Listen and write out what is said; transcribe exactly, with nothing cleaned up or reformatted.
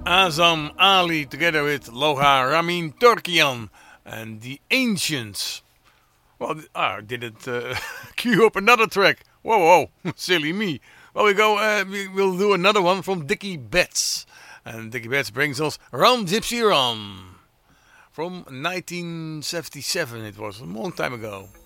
Azam Ali together with Loha Ramin Turkian and the Ancients. Well, ah, I didn't uh, cue up another track. Whoa, whoa, silly me. Well, we go. Uh, we, we'll do another one from Dickie Betts, and Dickie Betts brings us "Run Gypsy Run" from nineteen seventy-seven. It was a long time ago.